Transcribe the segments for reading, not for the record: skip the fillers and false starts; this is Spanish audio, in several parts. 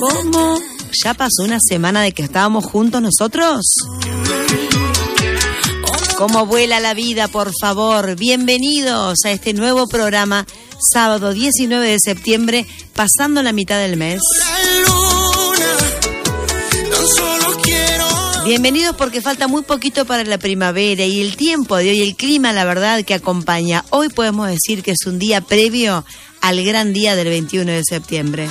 ¿Cómo? ¿Ya pasó una semana de que estábamos juntos nosotros? ¿Cómo vuela la vida, por favor? Bienvenidos a este nuevo programa, sábado 19 de septiembre, pasando la mitad del mes. Bienvenidos porque falta muy poquito para la primavera y el tiempo de hoy, el clima, la verdad, que acompaña. Hoy podemos decir que es un día previo al gran día del 21 de septiembre.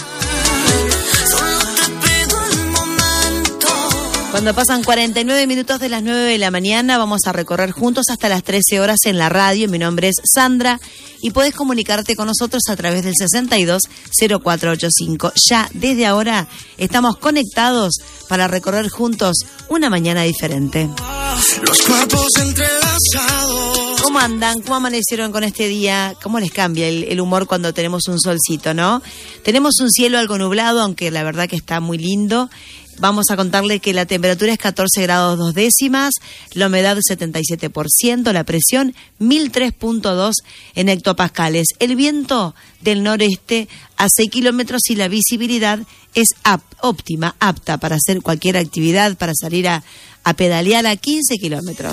Cuando pasan 49 minutos de las 9 de la mañana, vamos a recorrer juntos hasta las 13 horas en la radio. Mi nombre es Sandra y podés comunicarte con nosotros a través del 620485. Ya desde ahora estamos conectados para recorrer juntos una mañana diferente. Los cuerpos entrelazados. ¿Cómo andan? ¿Cómo amanecieron con este día? ¿Cómo les cambia el humor cuando tenemos un solcito, no? Tenemos un cielo algo nublado, aunque la verdad que está muy lindo. Vamos a contarle que la temperatura es 14 grados 2 décimas, la humedad 77%, la presión 1003.2 en hectopascales. El viento del noreste a 6 kilómetros y la visibilidad es óptima, apta para hacer cualquier actividad, para salir a pedalear a 15 kilómetros.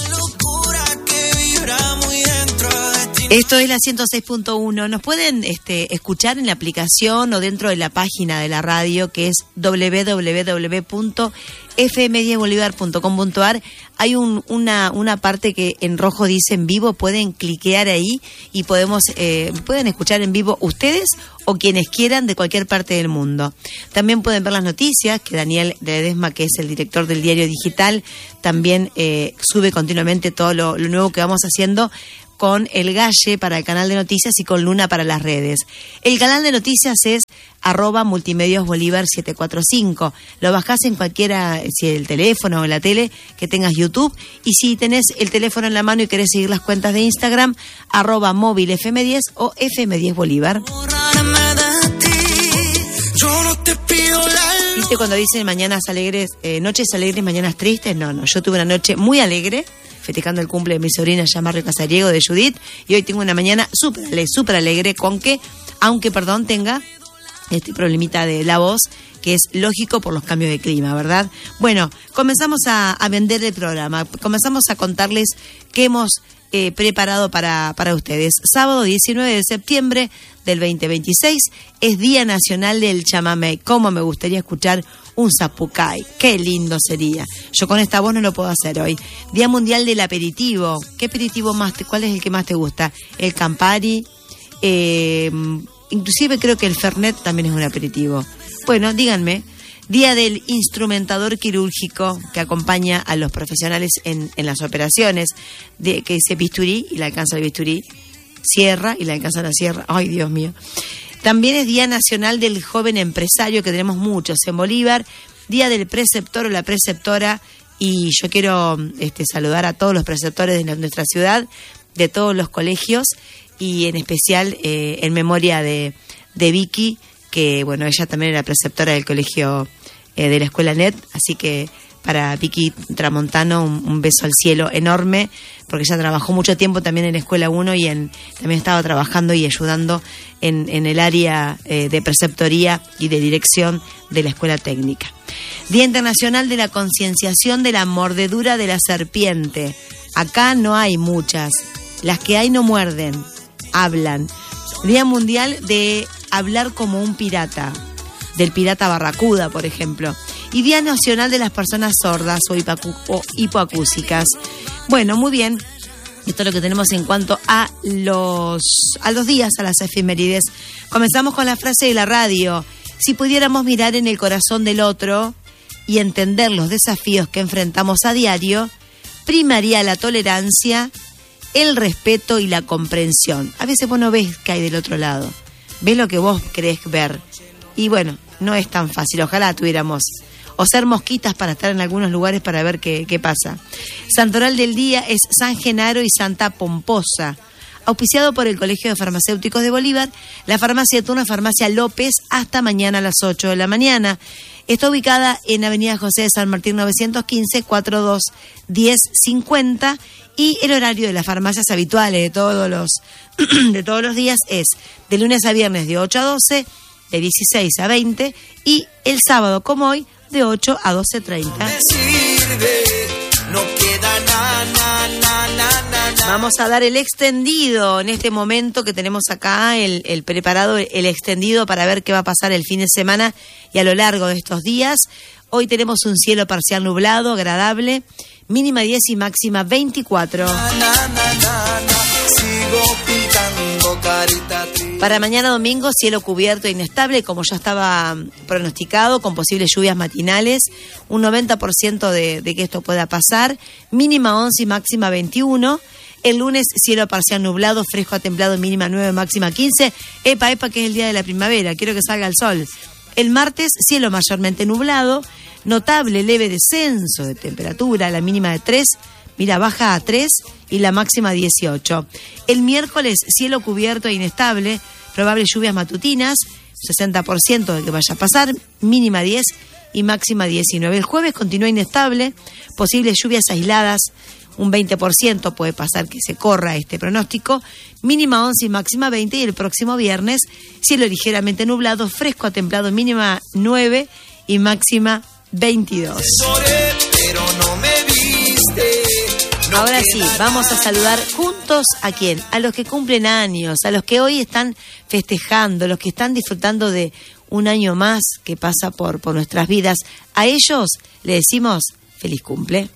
Esto es la 106.1. Nos pueden escuchar en la aplicación o dentro de la página de la radio, que es www.fm10bolivar.com.ar. Hay una parte que en rojo dice en vivo. Pueden cliquear ahí y pueden escuchar en vivo ustedes o quienes quieran de cualquier parte del mundo. También pueden ver las noticias que Daniel de Ledesma, que es el director del diario digital, también sube continuamente todo lo nuevo que vamos haciendo con el Galle para el canal de noticias y con Luna para las redes. El canal de noticias es @multimediosbolivar745. Lo bajás en cualquiera, si el teléfono o en la tele, que tengas YouTube. Y si tenés el teléfono en la mano y querés seguir las cuentas de Instagram, @móvilfm10 o FM10Bolívar. ¿Viste cuando dicen mañanas alegres, noches alegres, mañanas tristes? No, yo tuve una noche muy alegre, festejando el cumple de mi sobrina Yamarrio Casariego, de Judith, y hoy tengo una mañana súper alegre, aunque tenga este problemita de la voz, que es lógico por los cambios de clima, ¿verdad? Bueno, comenzamos a vender el programa, comenzamos a contarles qué hemos preparado para ustedes. Sábado 19 de septiembre del 2026 es Día Nacional del Chamamé. ¿Cómo me gustaría escuchar un zapucay? Qué lindo sería. Yo con esta voz no lo puedo hacer hoy. Día Mundial del Aperitivo. ¿Qué aperitivo cuál es el que más te gusta? El Campari. Inclusive creo que el Fernet también es un aperitivo. Bueno, díganme. Día del Instrumentador Quirúrgico, que acompaña a los profesionales en las operaciones, que dice bisturí y le alcanza el bisturí, sierra y le alcanza la sierra. Ay, Dios mío. También es Día Nacional del Joven Empresario, que tenemos muchos en Bolívar. Día del Preceptor o la Preceptora, y yo quiero saludar a todos los preceptores de nuestra ciudad, de todos los colegios, y en especial en memoria de Vicky, que bueno, ella también era preceptora del colegio de la Escuela NET, así que para Vicky Tramontano un beso al cielo enorme, porque ella trabajó mucho tiempo también en la Escuela 1 y también estaba trabajando y ayudando en el área de preceptoría y de dirección de la Escuela Técnica. Día Internacional de la Concienciación de la Mordedura de la Serpiente. Acá no hay muchas, las que hay no muerden, hablan. Día Mundial de hablar como un pirata, del pirata barracuda, por ejemplo. Y Día Nacional de las Personas Sordas o hipoacúsicas. Bueno, muy bien. Esto es lo que tenemos en cuanto a los días, a las efemérides. Comenzamos con la frase de la radio. Si pudiéramos mirar en el corazón del otro y entender los desafíos que enfrentamos a diario, primaría la tolerancia, el respeto y la comprensión. A veces vos no ves qué hay del otro lado. Ves lo que vos querés ver. Y bueno, no es tan fácil. Ojalá tuviéramos. O ser mosquitas para estar en algunos lugares para ver qué pasa. Santoral del día es San Genaro y Santa Pomposa. Auspiciado por el Colegio de Farmacéuticos de Bolívar, la farmacia turna Farmacia López hasta mañana a las 8 de la mañana. Está ubicada en Avenida José de San Martín 915, 421050, y el horario de las farmacias habituales de todos los días es de lunes a viernes de 8 a 12 de 16 a 20 y el sábado, como hoy, de 8 a 12:30. No queda Vamos a dar el extendido en este momento que tenemos acá, el preparado, el extendido para ver qué va a pasar el fin de semana y a lo largo de estos días. Hoy tenemos un cielo parcial nublado, agradable, mínima 10 y máxima 24. Sigo pintando carita triste. Para mañana domingo, cielo cubierto e inestable, como ya estaba pronosticado, con posibles lluvias matinales, un 90% de que esto pueda pasar, mínima 11 y máxima 21. El lunes, cielo parcial nublado, fresco a templado, mínima 9, máxima 15. Epa, que es el día de la primavera, quiero que salga el sol. El martes, cielo mayormente nublado, notable leve descenso de temperatura, la mínima de 3, baja a 3 y la máxima 18. El miércoles, cielo cubierto e inestable, probables lluvias matutinas, 60% de que vaya a pasar, mínima 10 y máxima 19. El jueves continúa inestable, posibles lluvias aisladas, un 20% puede pasar que se corra este pronóstico, mínima 11 y máxima 20, y el próximo viernes, cielo ligeramente nublado, fresco a templado, mínima 9 y máxima 22. Pero no me viste. Ahora sí, vamos a saludar juntos ¿a quién? A los que cumplen años, a los que hoy están festejando, los que están disfrutando de un año más que pasa por nuestras vidas. A ellos le decimos feliz cumple.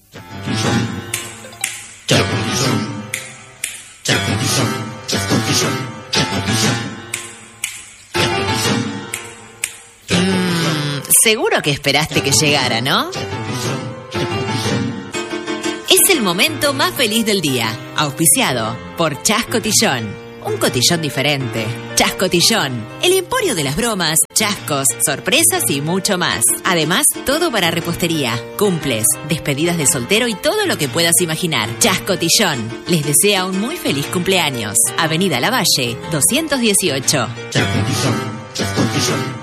Seguro que esperaste que llegara, ¿no? Es el momento más feliz del día, auspiciado por Chas Cotillón. Un cotillón diferente. Chas Cotillón, el emporio de las bromas, chascos, sorpresas y mucho más. Además, todo para repostería, cumples, despedidas de soltero y todo lo que puedas imaginar. Chas Cotillón les desea un muy feliz cumpleaños. Avenida Lavalle, 218. Chas Cotillón.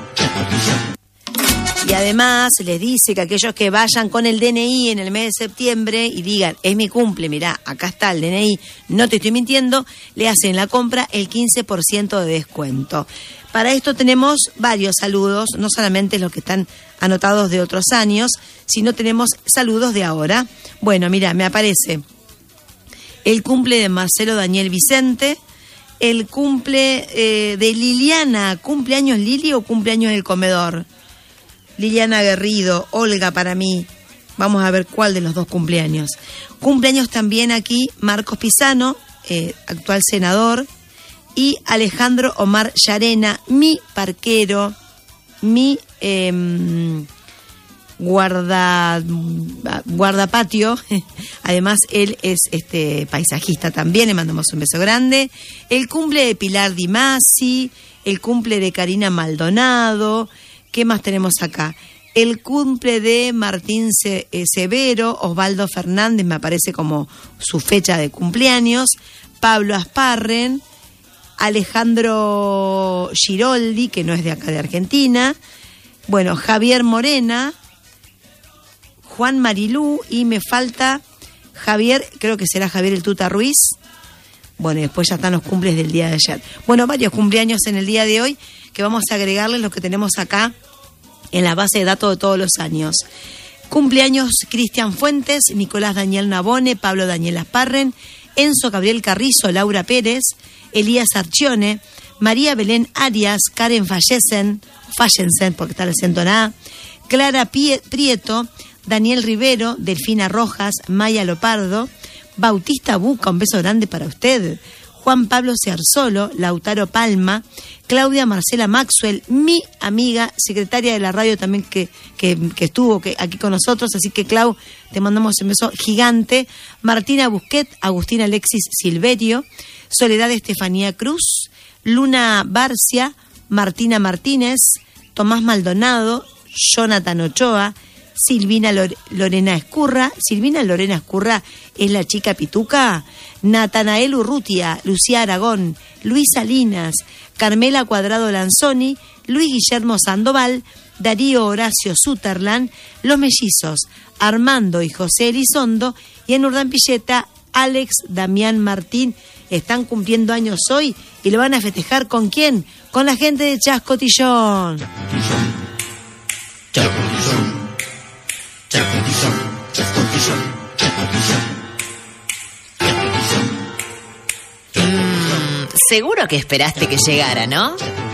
Y además les dice que aquellos que vayan con el DNI en el mes de septiembre y digan, es mi cumple, mirá, acá está el DNI, no te estoy mintiendo, le hacen la compra el 15% de descuento. Para esto tenemos varios saludos, no solamente los que están anotados de otros años, sino tenemos saludos de ahora. Bueno, mirá, me aparece el cumple de Marcelo Daniel Vicente, el cumple de Liliana, ¿cumpleaños Lili o cumpleaños del comedor? Liliana Guerrido, Olga para mí. Vamos a ver cuál de los dos cumpleaños. Cumpleaños también aquí Marcos Pisano, actual senador, y Alejandro Omar Llarena, mi parquero, mi guardapatio. Además, él es paisajista también, le mandamos un beso grande. El cumple de Pilar Di Masi, el cumple de Karina Maldonado. ¿Qué más tenemos acá? El cumple de Martín Severo, Osvaldo Fernández, me aparece como su fecha de cumpleaños, Pablo Asparren, Alejandro Giroldi, que no es de acá de Argentina, bueno, Javier Morena, Juan Marilú, y me falta Javier, creo que será Javier el Tuta Ruiz. Bueno, y después ya están los cumples del día de ayer. Bueno, varios cumpleaños en el día de hoy, que vamos a agregarles los que tenemos acá en la base de datos de todos los años. Cumpleaños Cristian Fuentes, Nicolás Daniel Nabone, Pablo Daniel Asparren, Enzo Gabriel Carrizo, Laura Pérez, Elías Archione, María Belén Arias, Karen Fallensen, porque está el acento en A, Clara Prieto, Daniel Rivero, Delfina Rojas, Maya Lopardo, Bautista Buca, un beso grande para usted, Juan Pablo Ciarzolo, Lautaro Palma, Claudia Marcela Maxwell, mi amiga, secretaria de la radio también que estuvo aquí con nosotros, así que Clau, te mandamos un beso gigante, Martina Busquet, Agustín Alexis Silverio, Soledad Estefanía Cruz, Luna Barcia, Martina Martínez, Tomás Maldonado, Jonathan Ochoa, Silvina Lorena Escurra. Silvina Lorena Escurra es la chica pituca. Natanael Urrutia, Lucía Aragón, Luis Salinas, Carmela Cuadrado Lanzoni, Luis Guillermo Sandoval, Darío Horacio Sutherland, Los Mellizos, Armando y José Elizondo, y en Urdán Pilleta, Alex, Damián, Martín, están cumpliendo años hoy y lo van a festejar ¿con quién? Con la gente de Chascotillón. Seguro que esperaste que llegara, ¿no?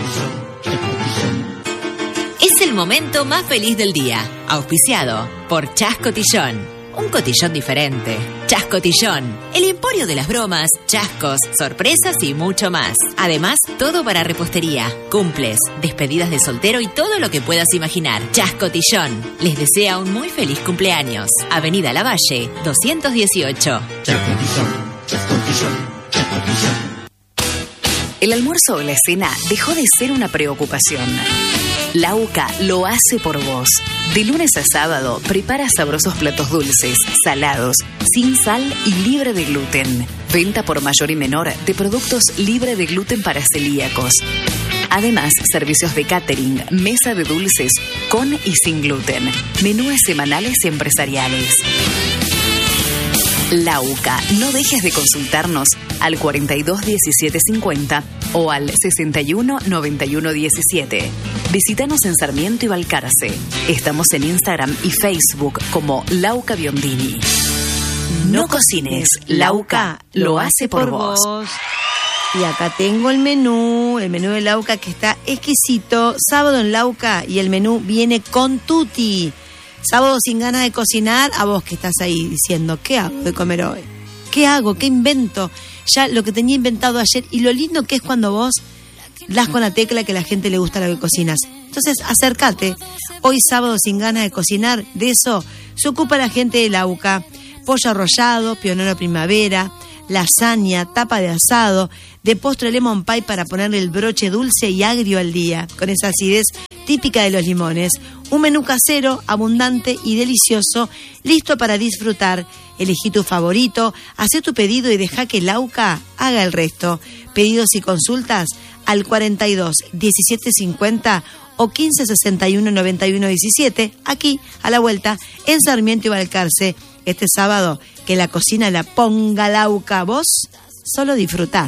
Es el momento más feliz del día, auspiciado por Chascotillón. Un cotillón diferente. Chascotillón, el emporio de las bromas, chascos, sorpresas y mucho más. Además, todo para repostería, cumples, despedidas de soltero y todo lo que puedas imaginar. Chascotillón les desea un muy feliz cumpleaños. Avenida Lavalle, 218. Chascotillón, Chascotillón, Chascotillón. El almuerzo o la cena dejó de ser una preocupación. Lauca lo hace por vos. De lunes a sábado, prepara sabrosos platos dulces, salados, sin sal y libre de gluten. Venta por mayor y menor de productos libre de gluten para celíacos. Además, servicios de catering, mesa de dulces, con y sin gluten. Menúes semanales y empresariales. Lauca, no dejes de consultarnos al 42 17 50 o al 61 91 17. Visítanos en Sarmiento y Balcarce. Estamos en Instagram y Facebook como Lauca Biondini. No cocines, Lauca lo hace por vos. Y acá tengo el menú de Lauca que está exquisito. Sábado en Lauca y el menú viene con tutti. Sábado sin ganas de cocinar, a vos que estás ahí diciendo, ¿qué hago de comer hoy? ¿Qué hago? ¿Qué invento? Ya lo que tenía inventado ayer. Y lo lindo que es cuando vos das con la tecla que a la gente le gusta lo que cocinas. Entonces, acércate. Hoy sábado sin ganas de cocinar, de eso se ocupa la gente de Lauca. Pollo arrollado, pionero primavera, lasaña, tapa de asado, de postre lemon pie para ponerle el broche dulce y agrio al día, con esa acidez típica de los limones. Un menú casero, abundante y delicioso, listo para disfrutar. Elegí tu favorito, hacé tu pedido y deja que Lauca haga el resto. Pedidos y consultas al 42 17 50 o 15 61 91 17, aquí a la vuelta en Sarmiento y Balcarce. Este sábado, que la cocina la ponga Lauca, vos solo disfrutá.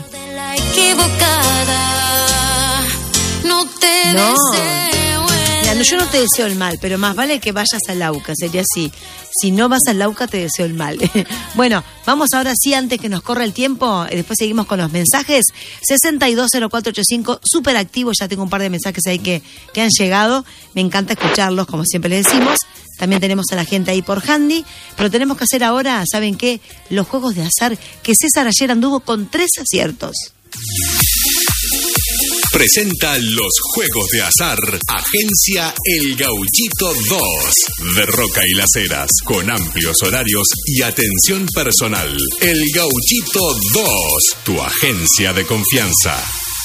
No. Mira, yo no te deseo el mal, pero más vale que vayas a Lauca, sería así. Si no vas a Lauca, te deseo el mal. Bueno, vamos ahora sí, antes que nos corra el tiempo, después seguimos con los mensajes. 620485, súper activo, ya tengo un par de mensajes ahí que han llegado. Me encanta escucharlos, como siempre les decimos. También tenemos a la gente ahí por Handy, pero tenemos que hacer ahora, ¿saben qué? Los juegos de azar, que César ayer anduvo con 3 aciertos. Presenta los juegos de azar, Agencia El Gauchito 2, de Roca y Las Heras, con amplios horarios y atención personal. El Gauchito 2, tu agencia de confianza.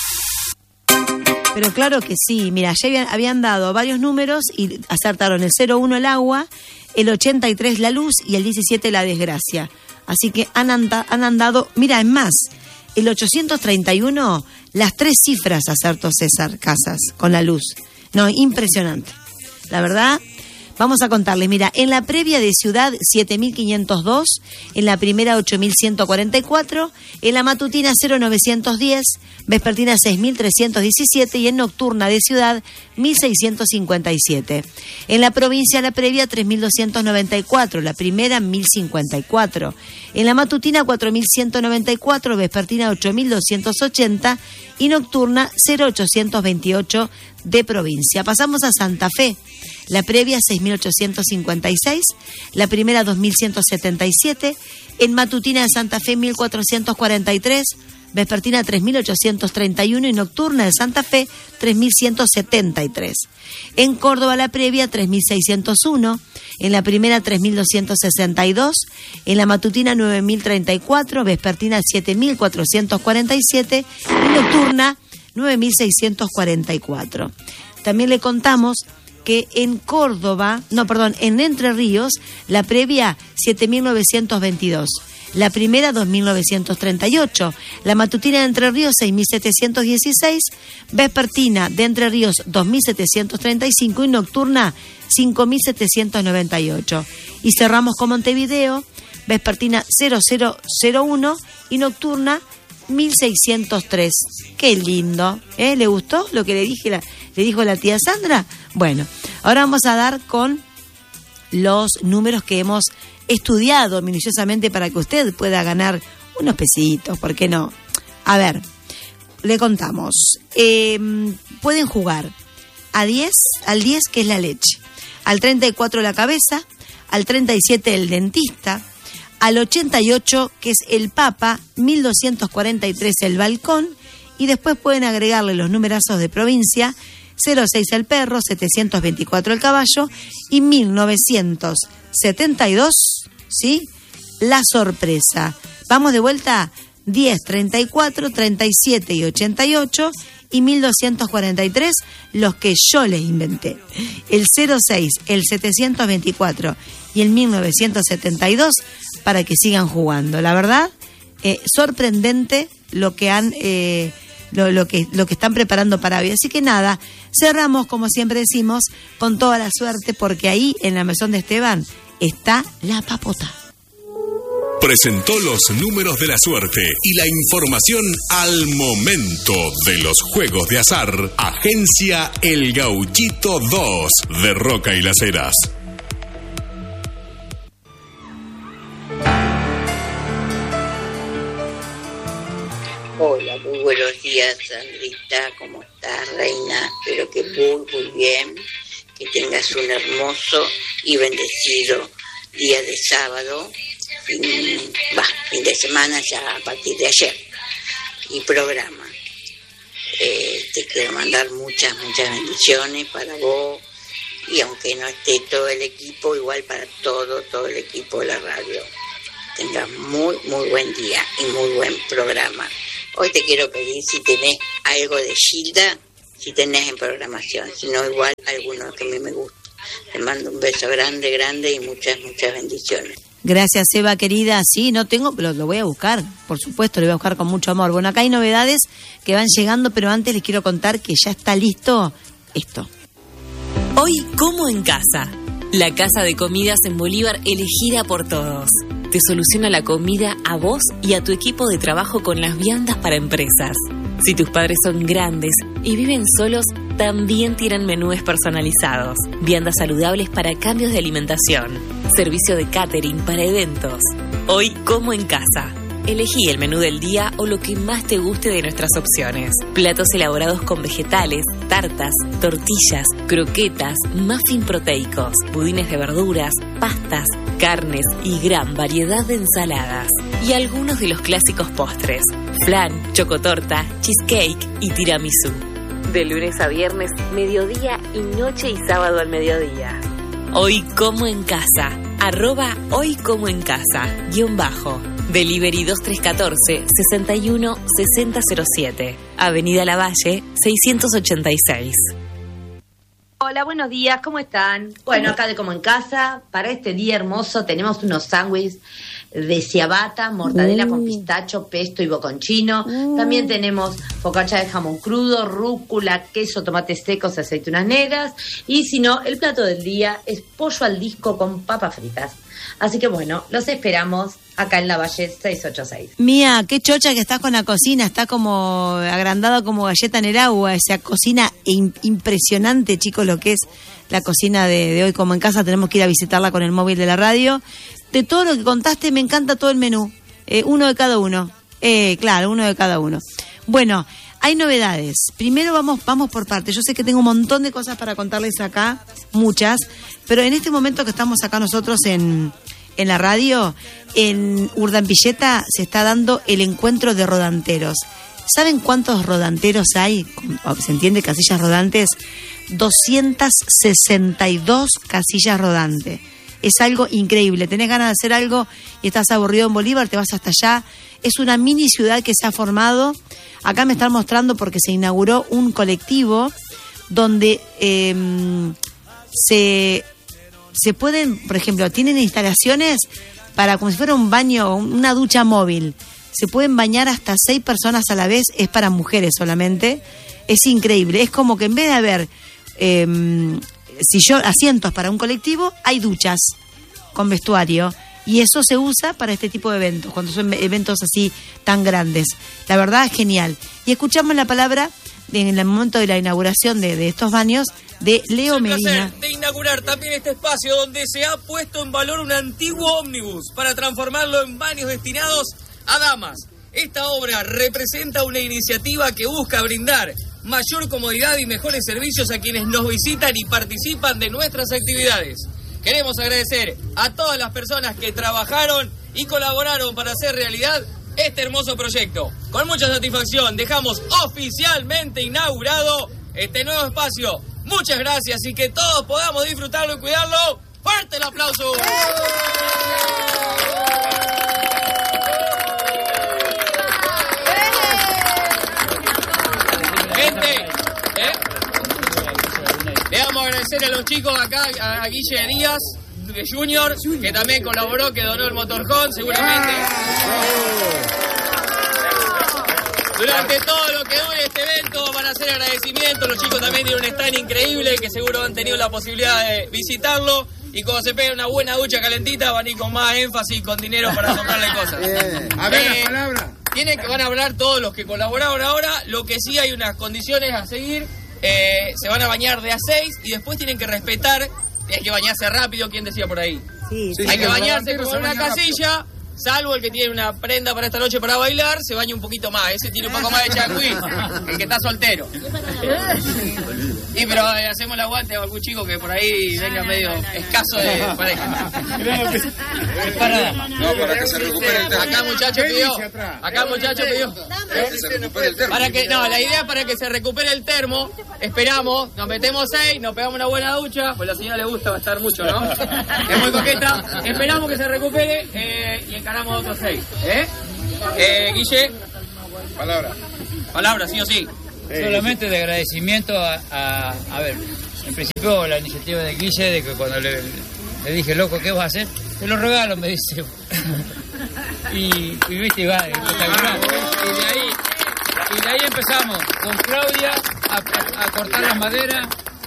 Pero claro que sí, mira, ya habían dado varios números y acertaron el 01 el agua, el 83 la luz y el 17 la desgracia. Así que han andado, mira, es más, el 831, las 3 cifras acertó César Casas con la luz. No, impresionante. La verdad, vamos a contarles, mira, en la previa de Ciudad 7502, en la primera 8144, en la matutina 0910, vespertina 6317 y en nocturna de Ciudad 1657. En la provincia la previa 3294, la primera 1054. En la matutina 4194, vespertina 8280 y nocturna 0828 de provincia. Pasamos a Santa Fe. La previa 6.856, la primera 2.177, en matutina de Santa Fe 1.443, vespertina 3.831 y nocturna de Santa Fe 3.173. En Córdoba la previa 3.601, en la primera 3.262, en la matutina 9.034, vespertina 7.447 y nocturna 9.644. También le contamos que en en Entre Ríos, la previa 7.922, la primera 2.938, la matutina de Entre Ríos 6.716, vespertina de Entre Ríos 2.735 y nocturna 5.798. Y cerramos con Montevideo, vespertina 0001 y nocturna 1603. Qué lindo, ¿eh? ¿Le gustó lo que le dijo la tía Sandra? Bueno, ahora vamos a dar con los números que hemos estudiado minuciosamente para que usted pueda ganar unos pesitos, ¿por qué no? A ver, le contamos. Pueden jugar al 10, que es la leche, al 34 la cabeza, al 37 el dentista, al 88, que es el Papa, 1243 el balcón, y después pueden agregarle los numerazos de provincia, 06 el perro, 724 el caballo, y 1972, ¿sí? La sorpresa. Vamos de vuelta, 10, 34, 37 y 88, y 1243, los que yo les inventé. El 06, el 724 y el 1972, para que sigan jugando. La verdad, sorprendente lo que han lo que están preparando para hoy. Así que nada, cerramos, como siempre decimos, con toda la suerte, porque ahí en la mesón de Esteban está la papota. Presentó los números de la suerte y la información al momento de los juegos de azar. Agencia El Gauchito 2 de Roca y Las Heras. Hola, muy buenos días, Sandrita. ¿Cómo estás, reina? Espero que muy bien. Que tengas un hermoso y bendecido día de sábado. Fin de semana ya a partir de ayer. Y programa. Te quiero mandar muchas bendiciones para vos. Y aunque no esté todo el equipo, igual para todo el equipo de la radio. Tengas muy buen día y muy buen programa. Hoy te quiero pedir si tenés algo de Gilda, si tenés en programación, si no igual alguno que a mí me gusta. Te mando un beso grande y muchas bendiciones. Gracias, Eva, querida. Sí, no tengo, pero lo voy a buscar, por supuesto, lo voy a buscar con mucho amor. Bueno, acá hay novedades que van llegando, pero antes les quiero contar que ya está listo esto. Hoy como en casa. La casa de comidas en Bolívar, elegida por todos. Te soluciona la comida a vos y a tu equipo de trabajo con las viandas para empresas. Si tus padres son grandes y viven solos, también tienen menúes personalizados, viandas saludables para cambios de alimentación, servicio de catering para eventos. Hoy como en casa. Elegí el menú del día o lo que más te guste de nuestras opciones. Platos elaborados con vegetales, tartas, tortillas, croquetas, muffin proteicos, budines de verduras, pastas, carnes y gran variedad de ensaladas. Y algunos de los clásicos postres: flan, chocotorta, cheesecake y tiramisú. De lunes a viernes, mediodía y noche y sábado al mediodía. Hoy como en casa. @hoy como en casa _ Delivery 2314-61-6007. Avenida Lavalle, 686. Hola, buenos días, ¿cómo están? Bueno, acá de Como en Casa, para este día hermoso tenemos unos sándwiches de ciabatta, mortadela con pistacho, pesto y boconchino. También tenemos focaccia de jamón crudo, rúcula, queso, tomates secos, aceitunas negras. Y si no, el plato del día es pollo al disco con papas fritas. Así que bueno, los esperamos acá en Lavalle 686. Mía, qué chocha que estás con la cocina, está como agrandada como galleta en el agua, esa cocina impresionante, chicos, lo que es la cocina de Hoy Como en Casa. Tenemos que ir a visitarla con el móvil de la radio. De todo lo que contaste, me encanta todo el menú, uno de cada uno, claro, uno de cada uno. Bueno, hay novedades. Primero vamos por partes. Yo sé que tengo un montón de cosas para contarles acá, muchas, pero en este momento que estamos acá nosotros en la radio, en Urdampilleta se está dando el encuentro de rodanteros. ¿Saben cuántos rodanteros hay? ¿Se entiende? Casillas rodantes. 262 casillas rodantes. Es algo increíble. Tenés ganas de hacer algo y estás aburrido en Bolívar, te vas hasta allá. Es una mini ciudad que se ha formado. Acá me están mostrando porque se inauguró un colectivo donde se pueden, por ejemplo, tienen instalaciones para como si fuera un baño, una ducha móvil. Se pueden bañar hasta 6 personas a la vez, es para mujeres solamente. Es increíble. Es como que en vez de haber asientos para un colectivo, hay duchas con vestuario. Y eso se usa para este tipo de eventos, cuando son eventos así tan grandes. La verdad, genial. Y escuchamos la palabra en el momento de la inauguración de estos baños de Leo Medina. Es el placer de inaugurar también este espacio donde se ha puesto en valor un antiguo ómnibus para transformarlo en baños destinados a damas. Esta obra representa una iniciativa que busca brindar mayor comodidad y mejores servicios a quienes nos visitan y participan de nuestras actividades. Queremos agradecer a todas las personas que trabajaron y colaboraron para hacer realidad este hermoso proyecto. Con mucha satisfacción dejamos oficialmente inaugurado este nuevo espacio. Muchas gracias y que todos podamos disfrutarlo y cuidarlo. ¡Fuerte el aplauso! Gente, le vamos a agradecer a los chicos acá, a Guille Díaz Junior, que también colaboró, que donó el motorhome, seguramente. Durante todo lo que dure este evento van a hacer agradecimientos. Los chicos también tienen un stand increíble que seguro han tenido la posibilidad de visitarlo. Y cuando se peguen una buena ducha calentita van a ir con más énfasis y con dinero para comprarle cosas. A ver las palabras. Van a hablar todos los que colaboraron ahora. Lo que sí hay unas condiciones a seguir. Se van a bañar de a 6 y después tienen que respetar. Hay que bañarse rápido. ¿Quién decía por ahí? Sí, hay que bañarse con una casilla. Salvo el que tiene una prenda para esta noche para bailar, se baña un poquito más. Ese tiene un poco más de changüí, el que está soltero. Y pero hacemos el aguante a algún chico que por ahí venga medio escaso de pareja. No, para que se recupere el termo. Acá muchacho pidió. Para que, no, la idea es para que se recupere el termo. Esperamos, nos metemos 6, nos pegamos una buena ducha. Pues a la señora le gusta estar mucho, ¿no? Es muy coqueta. Esperamos que se recupere y encaramos otros 6. Guille. Palabra, sí o sí. Solamente de agradecimiento a ver, en principio la iniciativa de Guille, de que cuando le dije, loco, ¿qué vas a hacer? Te lo regalo, me dice. y viste, va, espectacular. Y de ahí empezamos, con Claudia a cortar las maderas,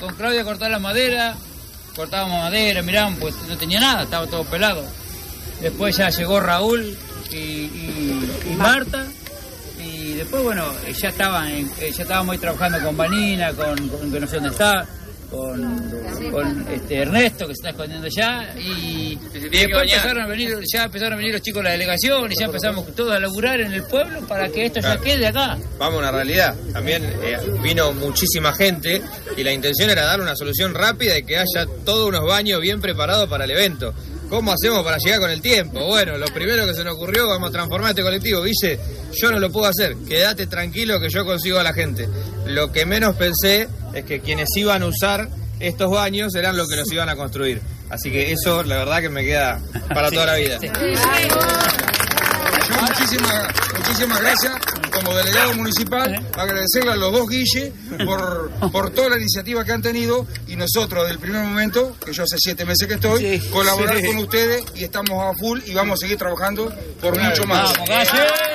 cortábamos madera, miramos, pues no tenía nada, estaba todo pelado. Después ya llegó Raúl y Marta. Y después, bueno, ya estábamos ahí trabajando con Vanina, con que no sé dónde está, con Ernesto, que se está escondiendo ya, y después empezaron a venir los chicos de la delegación, y ya empezamos todos a laburar en el pueblo para que esto ya quede acá. Vamos a una realidad, también vino muchísima gente, y la intención era dar una solución rápida y que haya todos unos baños bien preparados para el evento. ¿Cómo hacemos para llegar con el tiempo? Bueno, lo primero que se nos ocurrió, vamos a transformar este colectivo. Guille, yo no lo puedo hacer, quédate tranquilo que yo consigo a la gente. Lo que menos pensé es que quienes iban a usar estos baños eran los que los iban a construir. Así que eso, la verdad, que me queda para toda la vida. Yo muchísimas gracias como delegado municipal, agradecerle a los dos Guille por toda la iniciativa que han tenido, y nosotros desde el primer momento, que yo hace 7 meses que estoy, colaborar con ustedes, y estamos a full y vamos a seguir trabajando por mucho más. ¡Vamos, Galle!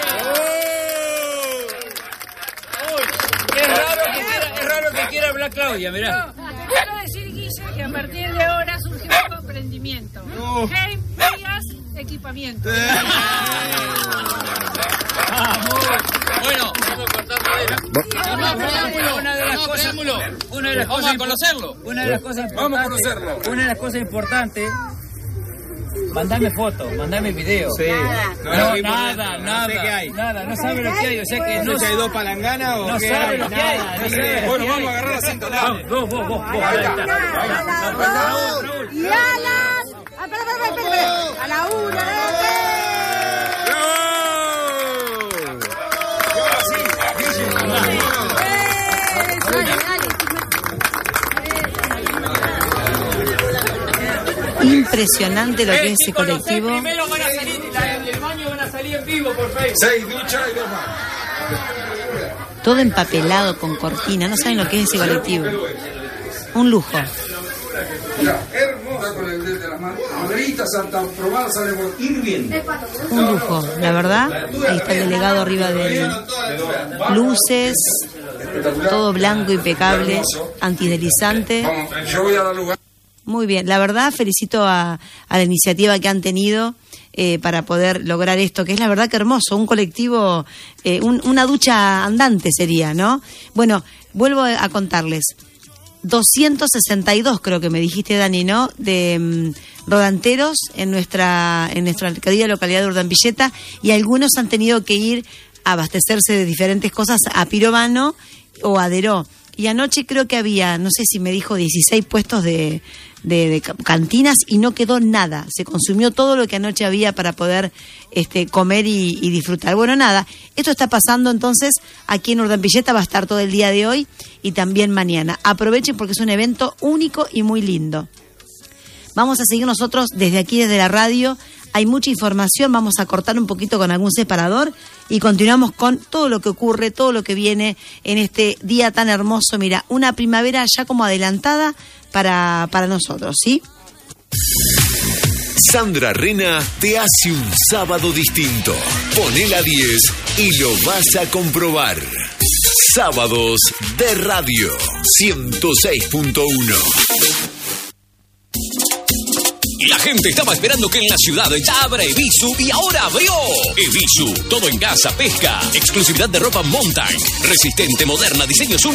Es raro que quiera hablar Claudia, mirá. Quiero decir, Guille, que a partir de ahora surge un nuevo emprendimiento. Game Díaz Equipamiento. Bueno, vamos a cortar madera. Vamos a conocerlo. Una de las cosas importantes. Mandame fotos, mandame videos. Sí. Nada. No sabe lo que hay, o sea que no. ¿Si hay 2 palanganas o no qué sabe hay? lo que hay. Bueno, vamos a agarrar la cinta. Vos. Y a las... A la 1. Impresionante lo que es ese colectivo. Primero van a salir, el baño van a salir en vivo por Facebook. 6 duchas y 2 más. Todo empapelado con cortina, no saben lo que es ese colectivo. Un lujo. Mira, hermosa con el de las maderitas, hasta probadas, sale por ir bien. Un lujo, la verdad. Ahí está el delegado arriba de luces, todo blanco, impecable, antideslizante. Yo voy a dar lugar. Muy bien. La verdad, felicito a la iniciativa que han tenido para poder lograr esto, que es la verdad que hermoso. Un colectivo, una ducha andante sería, ¿no? Bueno, vuelvo a contarles. 262 creo que me dijiste, Dani, ¿no? De rodanteros en nuestra querida localidad de Urdanvilleta, y algunos han tenido que ir a abastecerse de diferentes cosas a Pirobano o a Deró. Y anoche creo que había, no sé si me dijo 16 puestos de cantinas y no quedó nada. Se consumió todo lo que anoche había para poder comer y disfrutar. Bueno, nada, esto está pasando entonces aquí en Urdanvilleta, va a estar todo el día de hoy y también mañana. Aprovechen porque es un evento único y muy lindo. Vamos a seguir nosotros desde aquí, desde la radio. Hay mucha información, vamos a cortar un poquito con algún separador y continuamos con todo lo que ocurre, todo lo que viene en este día tan hermoso. Mira, una primavera ya como adelantada para nosotros, ¿sí? Sandra Rena te hace un sábado distinto. Poné la 10 y lo vas a comprobar. Sábados de Radio 106.1. La gente estaba esperando que en la ciudad ya abra Evisu y ahora abrió. Evisu, todo en casa, pesca, exclusividad de ropa Mountain, resistente, moderna, diseños únicos.